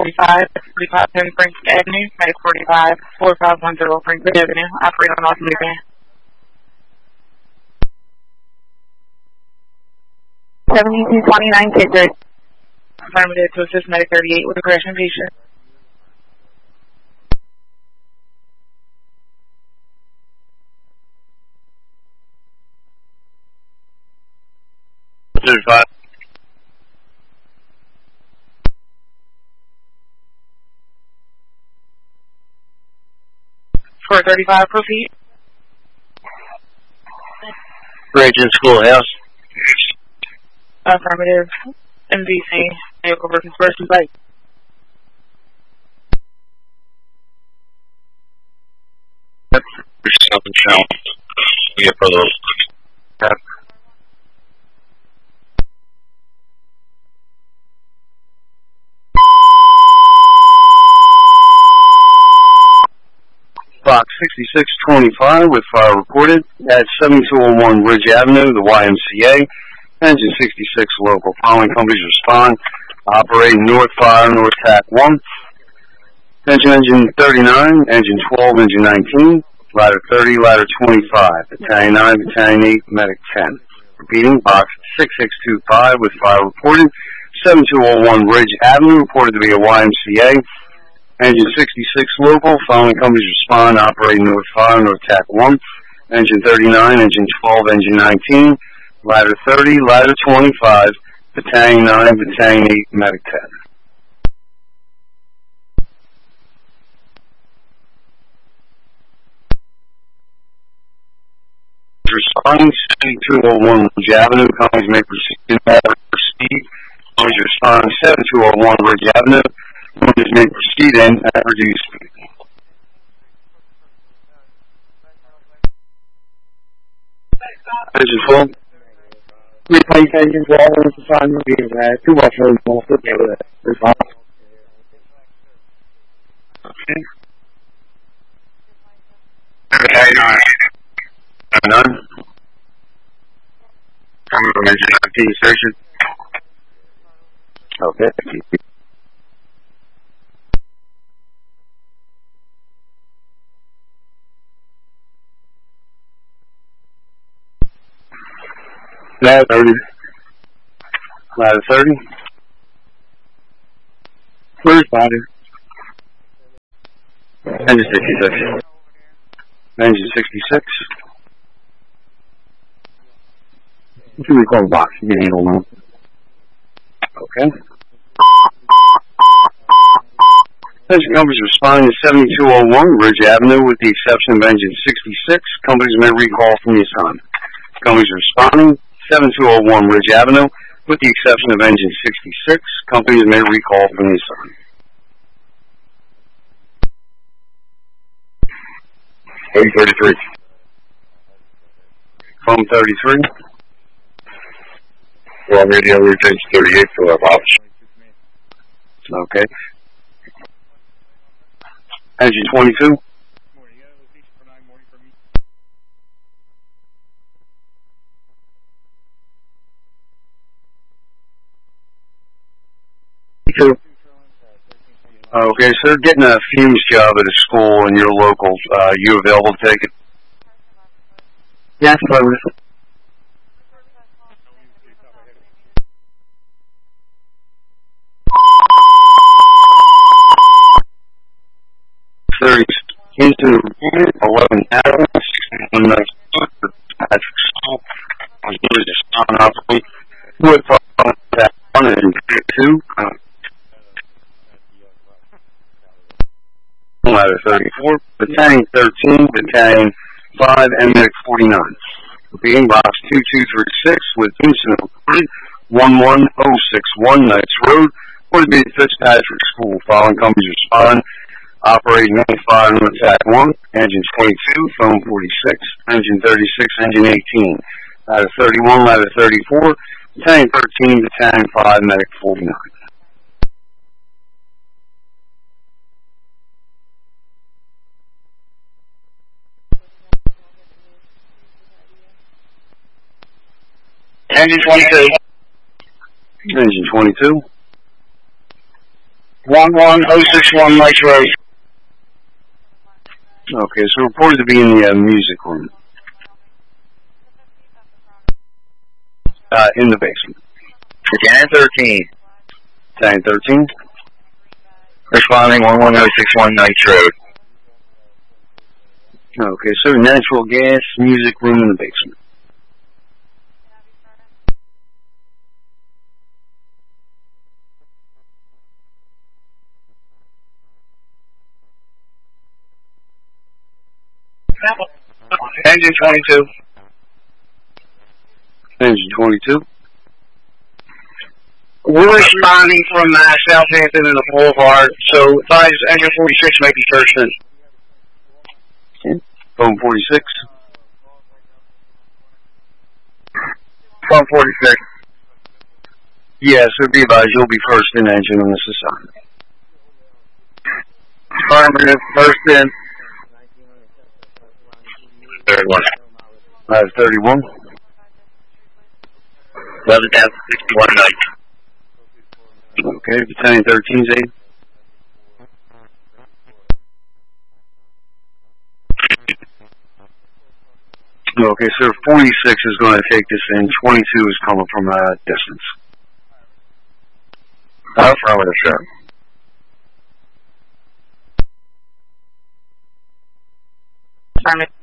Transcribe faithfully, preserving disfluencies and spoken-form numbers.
forty-five, forty-five ten Franklin Avenue, Medic forty-five, four five one zero Franklin Avenue, operating on Austin Weekend. seventy-two twenty-nine Citrus. Affirmative to assist Medic thirty-eight with a crashing patient. thirty-five. four thirty-five, proceed. Region Schoolhouse. Affirmative, M V C, vehicle versus person bike. Something challenged. Yeah, for those. Box sixty-six twenty-five with fire reported at seventy-two oh one Ridge Avenue, the Y M C A. Engine sixty-six local. Following companies respond. Operating North Fire, North T A C one. Engine engine thirty-nine, engine twelve, engine nineteen. Ladder thirty, ladder twenty-five. Battalion nine, battalion eight, medic ten. Repeating, box six six two five with fire reported. seventy-two oh one Ridge Avenue, reported to be a Y M C A. Engine sixty-six local. Following companies respond. Operating North Fire, North T A C one. Engine thirty-nine, engine twelve, engine nineteen. Ladder thirty, ladder twenty-five. Battalion nine, battalion eight, medic ten. Responding seventy-two oh one Ridge Avenue. Companies may proceed in matter for speed. Companies responding seventy-two oh one Ridge Avenue. Companies may proceed in at reduced speed. Engine full. Replace engine twelve is the sign of being uh, two watch road more to deal with it. Response. Okay. Battalion nine. None. Coming from engine nineteen station. Okay. Ladder thirty. Ladder thirty. First body. Engine sixty-six. Engine sixty-six. Two recall box. You can handle them. Okay. Engine companies responding to seventy-two oh one Ridge Avenue with the exception of engine sixty-six. Companies may recall from the assignment. Companies responding seventy-two oh one Ridge Avenue with the exception of engine sixty-six. Companies may recall from the assignment. Phone thirty-three. Phone thirty-three. Well, radio routines thirty-eight for our box. Okay. Engine twenty-two. Two. Okay, so they're getting a fumes job at a school in your local. Uh, you available to take it? Yes, please. Thirty into eleven hours. One night. Patrick School. I was going to start operate with that one and two. Ladder thirty-four, Battalion thirteen, Battalion five, and Medic forty-nine. Repeating, box two two three six with incident one one oh six one Knights Road, or to be Fitzpatrick School. Following companies respond. Operating ninety-five, North T A C one, engine twenty-two, phone forty-six, engine thirty-six, engine eighteen, ladder thirty-one, ladder thirty-four, Battalion thirteen, Battalion five, Medic forty-nine. Engine twenty-two. Engine twenty-two. one one oh six one Lakes Road. Okay, so reported to be in the uh, music room. Uh, in the basement. Lieutenant thirteen. Lieutenant thirteen. Responding one one oh six one Lakes Road. Okay, so natural gas, music room in the basement. Engine twenty-two. Engine twenty-two. We're responding from uh, Southampton and the Boulevard, so advise engine forty-six may be first in. Okay. Phone forty-six. Phone forty-six. Yes, it would be advised you'll be first in engine on this assignment. Affirmative, first in. thirty-one. five thirty-one. eleven thousand sixty-one night. Okay, Lieutenant thirteen's aid. Okay, sir, forty-six is going to take this in. twenty-two is coming from a distance. Affirmative, sir. Affirmative.